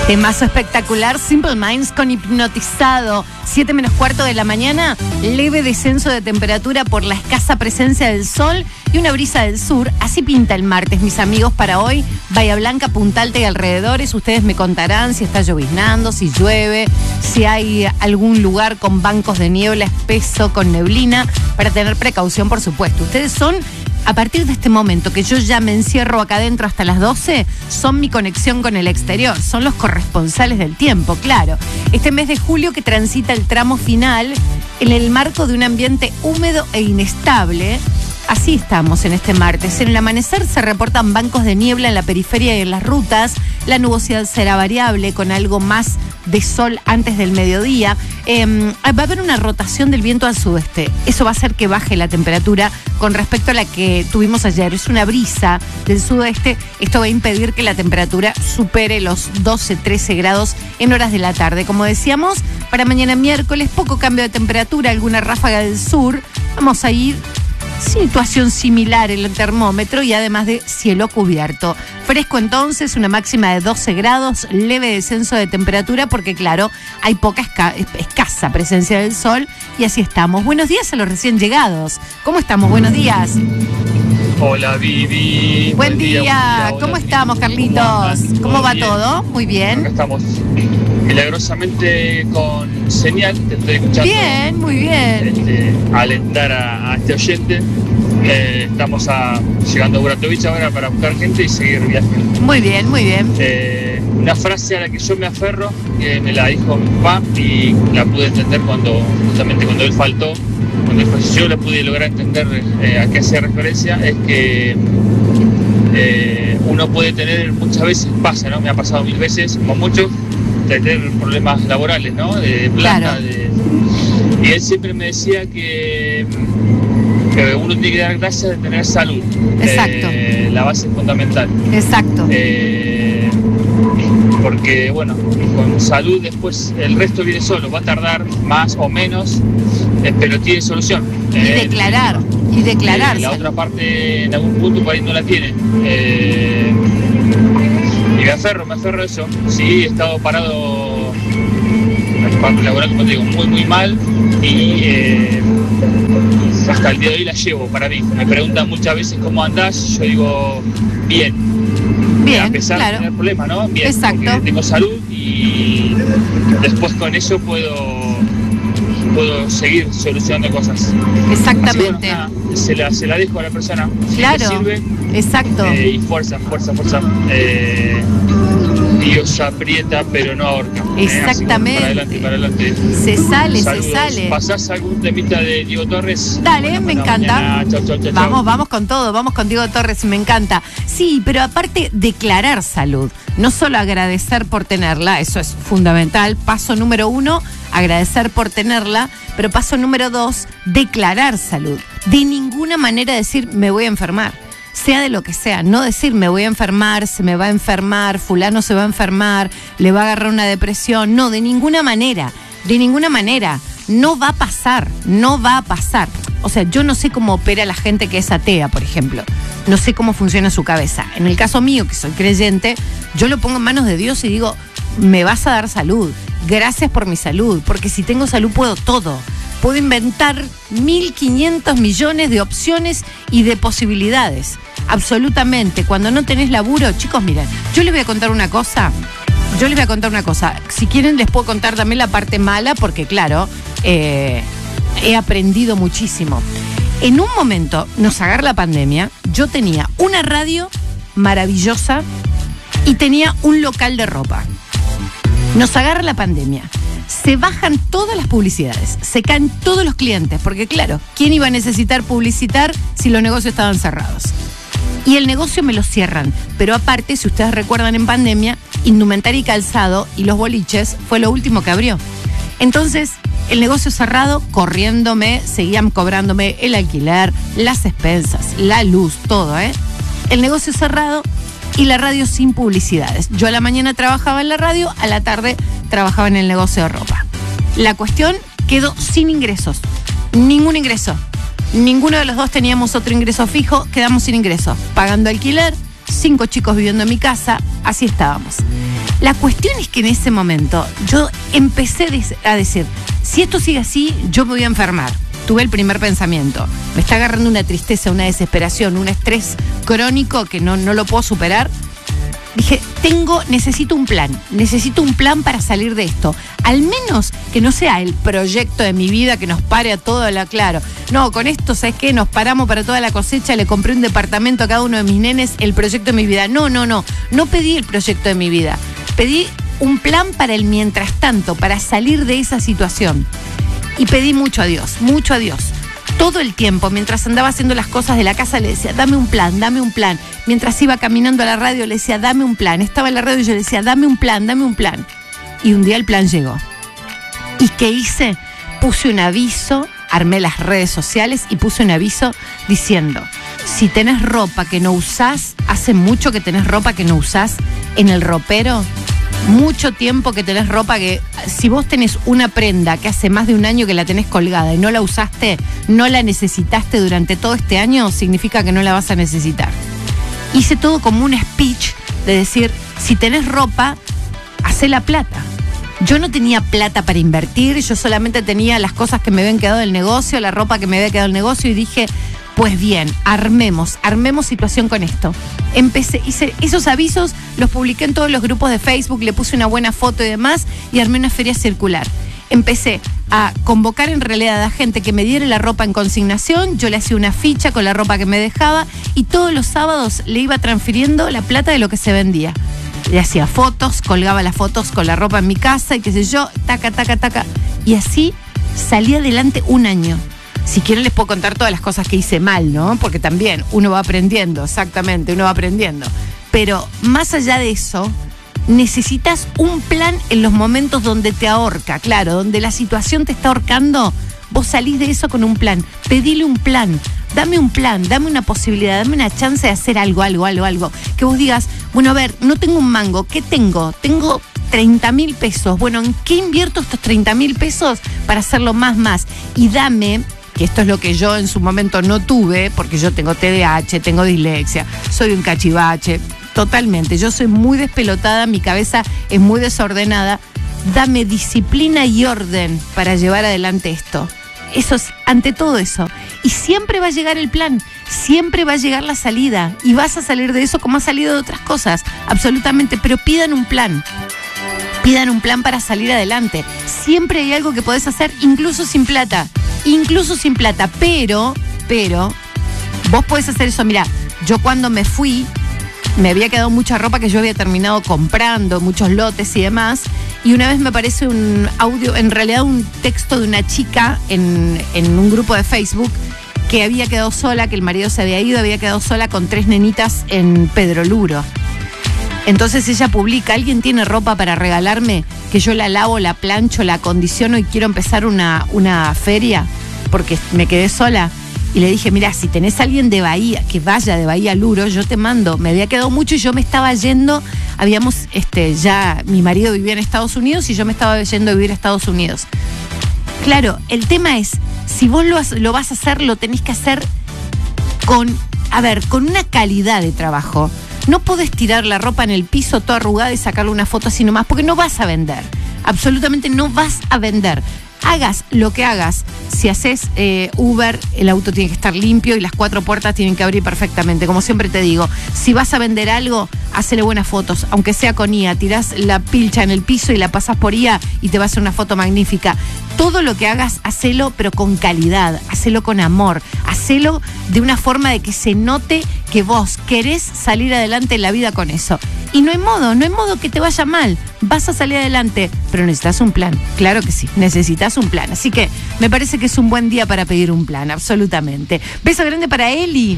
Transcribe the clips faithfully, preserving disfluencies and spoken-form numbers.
Temazo espectacular, Simple Minds con Hipnotizado. siete menos cuarto de la mañana, leve descenso de temperatura por la escasa presencia del sol y una brisa del sur. Así pinta el martes, mis amigos, para hoy. Bahía Blanca, Punta Alta y alrededores. Ustedes me contarán si está lloviznando, si llueve, si hay algún lugar con bancos de niebla espeso, con neblina, para tener precaución, por supuesto. Ustedes son... A partir de este momento que yo ya me encierro acá adentro hasta las doce, son mi conexión con el exterior, son los corresponsales del tiempo, claro. Este mes de julio que transita el tramo final en el marco de un ambiente húmedo e inestable. Así estamos en este martes. En el amanecer se reportan bancos de niebla en la periferia y en las rutas. La nubosidad será variable con algo más de sol antes del mediodía. Eh, va a haber una rotación del viento al sudeste. Eso va a hacer que baje la temperatura con respecto a la que tuvimos ayer. Es una brisa del sudeste. Esto va a impedir que la temperatura supere los doce, trece grados en horas de la tarde. Como decíamos, para mañana miércoles, poco cambio de temperatura, alguna ráfaga del sur. Vamos a ir... situación similar en el termómetro y además de cielo cubierto. Fresco entonces, una máxima de doce grados, leve descenso de temperatura porque claro, hay poca esca- escasa presencia del sol y así estamos. Buenos días a los recién llegados. ¿Cómo estamos? Buenos días. Hola Vivi. Buen, Buen día. día. Hola, ¿Cómo estamos, Carlitos? ¿Cómo, ¿Cómo va bien? Todo? Muy bien. Acá estamos milagrosamente con señal, te estoy escuchando. Bien, muy bien. Este, alentar a, a este oyente. Eh, estamos a, llegando a Buratovich ahora para buscar gente y seguir viajando. Muy bien, muy bien. Eh, una frase a la que yo me aferro, que me la dijo mi papá y la pude entender cuando, justamente cuando él faltó, cuando él falleció, la pude lograr entender eh, a qué hacía referencia, es que eh, uno puede tener, muchas veces pasa, ¿no? Me ha pasado mil veces, como muchos, de tener problemas laborales, ¿no? De plata, claro. de... Y él siempre me decía que, que uno tiene que dar gracias de tener salud. Exacto. Eh, la base es fundamental. Exacto. Eh, porque, bueno, con salud después el resto viene solo. Va a tardar más o menos, eh, pero tiene solución. Y eh, declarar, y declarar. Eh, la otra parte, en algún punto, por ahí no la tiene. Eh, y me aferro, me aferro a eso. Sí, he estado parado en parte laboral, como te digo, muy, muy mal. Y eh, hasta el día de hoy la llevo para mí. Me preguntan muchas veces cómo andás, yo digo, bien. Bien, a pesar claro. de tener problemas, ¿no? Bien, exacto. Porque tengo salud y después con eso puedo, puedo seguir solucionando cosas. Exactamente. Así, bueno, nada, se, la, se la dejo a la persona. Claro, si sirve, exacto. Eh, y fuerza, fuerza, fuerza. Eh, Dios aprieta, pero no ahorca. Exactamente. Eh, para adelante, para adelante. Se sale, Saludos. se sale. ¿Pasás algún temita de Diego Torres? Dale, Buena, me buena encanta. Mañana. Chau, chau, chau, vamos, chau. vamos con todo, vamos con Diego Torres, me encanta. Sí, pero aparte, declarar salud. No solo agradecer por tenerla, eso es fundamental. Paso número uno, agradecer por tenerla, pero paso número dos, declarar salud. De ninguna manera decir, me voy a enfermar. Sea de lo que sea, no decir me voy a enfermar, se me va a enfermar, fulano se va a enfermar, le va a agarrar una depresión. No, de ninguna manera, de ninguna manera. No va a pasar, no va a pasar. O sea, yo no sé cómo opera la gente que es atea, por ejemplo. No sé cómo funciona su cabeza. En el caso mío, que soy creyente, yo lo pongo en manos de Dios y digo, me vas a dar salud. Gracias por mi salud, porque si tengo salud puedo todo. Puedo inventar mil quinientos millones de opciones y de posibilidades. Absolutamente. Cuando no tenés laburo, chicos, miren, yo les voy a contar una cosa. Yo les voy a contar una cosa. Si quieren, les puedo contar también la parte mala, porque claro, eh, he aprendido muchísimo. En un momento, nos agarra la pandemia, yo tenía una radio maravillosa y tenía un local de ropa. Nos agarra la pandemia. Se bajan todas las publicidades, se caen todos los clientes, porque claro, ¿quién iba a necesitar publicitar si los negocios estaban cerrados? Y el negocio me lo cierran, pero aparte, si ustedes recuerdan en pandemia, indumentaria y calzado y los boliches fue lo último que abrió. Entonces, el negocio cerrado, corriéndome, seguían cobrándome el alquiler, las expensas, la luz, todo, ¿eh? El negocio cerrado y la radio sin publicidades. Yo a la mañana trabajaba en la radio, a la tarde trabajaba en el negocio de ropa. La cuestión quedó sin ingresos, ningún ingreso. Ninguno de los dos teníamos otro ingreso fijo, quedamos sin ingreso, pagando alquiler, cinco chicos viviendo en mi casa, así estábamos. La cuestión es que en ese momento yo empecé a decir, si esto sigue así, yo me voy a enfermar. Tuve el primer pensamiento. Me está agarrando una tristeza, una desesperación, un estrés crónico que no, no lo puedo superar. Dije, tengo, necesito un plan, necesito un plan para salir de esto. Al menos que no sea el proyecto de mi vida que nos pare a todo la claro. No, con esto, ¿sabes qué? Nos paramos para toda la cosecha, le compré un departamento a cada uno de mis nenes, el proyecto de mi vida. No, no, no, no pedí el proyecto de mi vida. Pedí un plan para el mientras tanto, para salir de esa situación. Y pedí mucho a Dios, mucho a Dios. Todo el tiempo, mientras andaba haciendo las cosas de la casa, le decía, dame un plan, dame un plan. Mientras iba caminando a la radio, le decía, dame un plan. Estaba en la radio y yo le decía, dame un plan, dame un plan. Y un día el plan llegó. ¿Y qué hice? Puse un aviso, armé las redes sociales y puse un aviso diciendo, si tenés ropa que no usás, hace mucho que tenés ropa que no usás en el ropero, mucho tiempo que tenés ropa que, si vos tenés una prenda que hace más de un año que la tenés colgada y no la usaste, no la necesitaste durante todo este año, significa que no la vas a necesitar. Hice todo como un speech de decir, si tenés ropa, hacé la plata. Yo no tenía plata para invertir, yo solamente tenía las cosas que me habían quedado del negocio, la ropa que me había quedado del negocio y dije, pues bien, armemos, armemos situación con esto. Empecé, hice esos avisos, los publiqué en todos los grupos de Facebook, le puse una buena foto y demás y armé una feria circular. Empecé a convocar en realidad a gente que me diera la ropa en consignación, yo le hacía una ficha con la ropa que me dejaba y todos los sábados le iba transfiriendo la plata de lo que se vendía. Le hacía fotos, colgaba las fotos con la ropa en mi casa y qué sé yo, taca, taca, taca. Y así salí adelante un año. Si quieren les puedo contar todas las cosas que hice mal, ¿no? Porque también uno va aprendiendo, exactamente, uno va aprendiendo. Pero más allá de eso, necesitas un plan en los momentos donde te ahorca, claro, donde la situación te está ahorcando, vos salís de eso con un plan. Pedile un plan, dame un plan, dame una posibilidad, dame una chance de hacer algo, algo, algo, algo. Que vos digas, bueno, a ver, no tengo un mango, ¿qué tengo? Tengo treinta mil pesos. Bueno, ¿en qué invierto estos treinta mil pesos para hacerlo más, más? Y dame, que esto es lo que yo en su momento no tuve, porque yo tengo T D A H, tengo dislexia, soy un cachivache, totalmente. Yo soy muy despelotada, mi cabeza es muy desordenada. Dame disciplina y orden para llevar adelante esto. Eso es, ante todo eso. Y siempre va a llegar el plan, siempre va a llegar la salida. Y vas a salir de eso como has salido de otras cosas, absolutamente. Pero pidan un plan. Pidan un plan para salir adelante. Siempre hay algo que podés hacer, incluso sin plata. Incluso sin plata. Pero, pero, vos podés hacer eso. Mirá, yo cuando me fui, me había quedado mucha ropa que yo había terminado comprando, muchos lotes y demás. Y una vez me aparece un audio, en realidad un texto de una chica en, en un grupo de Facebook que había quedado sola, que el marido se había ido, había quedado sola con tres nenitas en Pedro Luro. Entonces ella publica, ¿alguien tiene ropa para regalarme? Que yo la lavo, la plancho, la acondiciono y quiero empezar una, una feria porque me quedé sola. Y le dije, mira, si tenés a alguien de Bahía, que vaya de Bahía Luro, yo te mando. Me había quedado mucho y yo me estaba yendo, habíamos, este, ya, mi marido vivía en Estados Unidos y yo me estaba yendo a vivir a Estados Unidos. Claro, el tema es, si vos lo, lo vas a hacer, lo tenés que hacer con, a ver, con una calidad de trabajo. No podés tirar la ropa en el piso toda arrugada y sacarle una foto así nomás, porque no vas a vender. Absolutamente no vas a vender. Hagas lo que hagas, si haces eh, Uber, el auto tiene que estar limpio y las cuatro puertas tienen que abrir perfectamente. Como siempre te digo, si vas a vender algo, hacele buenas fotos, aunque sea con I A. Tirás la pilcha en el piso y la pasás por I A y te va a hacer una foto magnífica. Todo lo que hagas, hacelo, pero con calidad, hacelo con amor, hacelo de una forma de que se note que vos querés salir adelante en la vida con eso. Y no hay modo, no hay modo que te vaya mal. Vas a salir adelante, pero necesitas un plan. Claro que sí, necesitas un plan. Así que me parece que es un buen día para pedir un plan, absolutamente. Beso grande para Eli.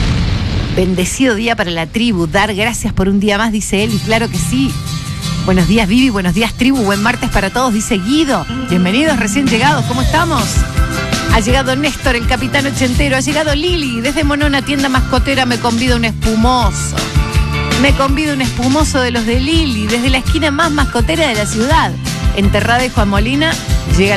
Bendecido día para la tribu. Dar gracias por un día más, dice Eli. Claro que sí. Buenos días, Vivi. Buenos días, tribu. Buen martes para todos, dice Guido. Bienvenidos, recién llegados. ¿Cómo estamos? Ha llegado Néstor, el capitán ochentero. Ha llegado Lili. Desde Monona, tienda mascotera, me convida un espumoso. Me convida un espumoso de los de Lili, desde la esquina más mascotera de la ciudad. En Terrada y Juan Molina, llega